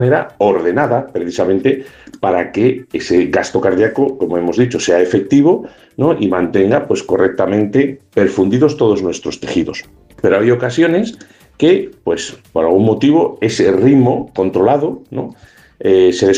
manera ordenada, precisamente para que ese gasto cardíaco, como hemos dicho, sea efectivo, ¿no? Y mantenga pues, correctamente perfundidos todos nuestros tejidos. Pero hay ocasiones que, pues, por algún motivo, ese ritmo controlado, ¿no? Se